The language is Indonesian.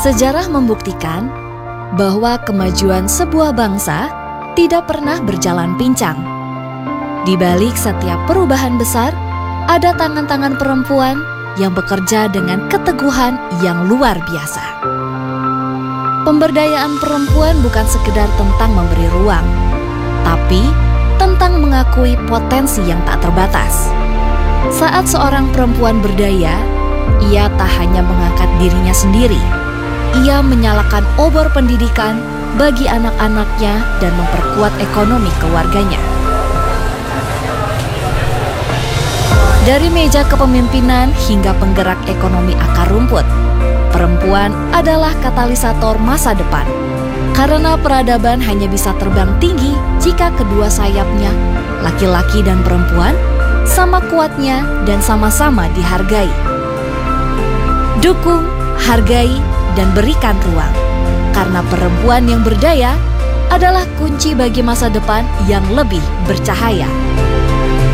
Sejarah membuktikan bahwa kemajuan sebuah bangsa tidak pernah berjalan pincang. Di balik setiap perubahan besar, ada tangan-tangan perempuan yang bekerja dengan keteguhan yang luar biasa. Pemberdayaan perempuan bukan sekedar tentang memberi ruang, tapi tentang mengakui potensi yang tak terbatas. Saat seorang perempuan berdaya, ia tak hanya mengangkat dirinya sendiri, ia menyalakan obor pendidikan bagi anak-anaknya dan memperkuat ekonomi keluarganya. Dari meja kepemimpinan hingga penggerak ekonomi akar rumput, perempuan adalah katalisator masa depan. Karena peradaban hanya bisa terbang tinggi jika kedua sayapnya, laki-laki dan perempuan, sama kuatnya dan sama-sama dihargai. Dukung, hargai, dan berikan ruang. Karena perempuan yang berdaya adalah kunci bagi masa depan yang lebih bercahaya.